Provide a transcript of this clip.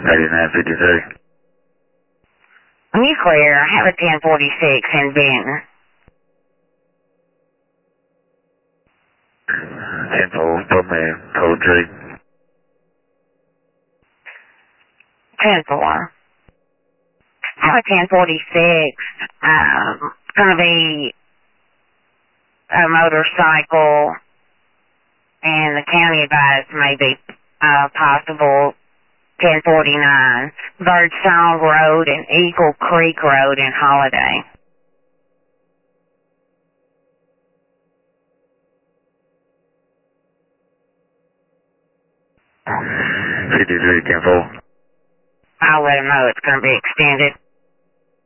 8953. Nuclear, I have a 1046 in Benton. 10-4, put me code 3. 10-4. I have a 1046. Gonna be a motorcycle, and the county advised maybe possible 1049 Birdsong Road and Eagle Creek Road in Holiday. $53, 10-4. I'll let them know it's going to be extended.